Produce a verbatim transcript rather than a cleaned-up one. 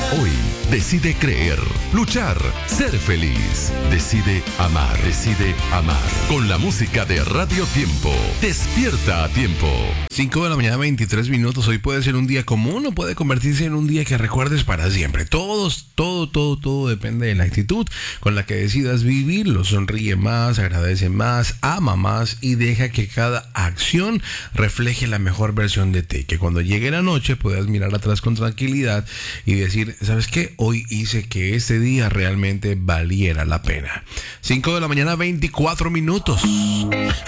Hoy decide creer, luchar, ser feliz. Decide amar, decide amar. Con la música de Radio Tiempo. Despierta a tiempo. cinco de la mañana, veintitrés minutos. Hoy puede ser un día común o puede convertirse en un día que recuerdes para siempre. Todos, todo, todo, todo depende de la actitud con la que decidas vivirlo. Sonríe más, agradece más, ama más y deja que cada acción refleje la mejor versión de ti. Que cuando llegue la noche puedas mirar atrás con tranquilidad y decir, ¿sabes qué? Hoy hice que este día realmente valiera la pena. cinco de la mañana, veinticuatro minutos.